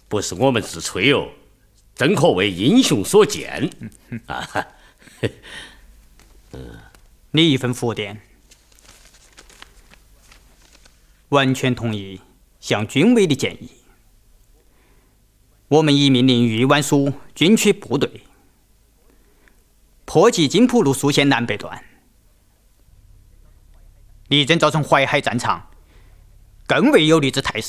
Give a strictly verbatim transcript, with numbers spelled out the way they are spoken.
不是我们自吹哦，真可谓英雄所见。啊， 嗯，你一份佛典，完全同意向军委的建议。我们已命令豫皖苏军区部队破击金浦路苏线南北段，力争造成淮海战场更为有利之态势。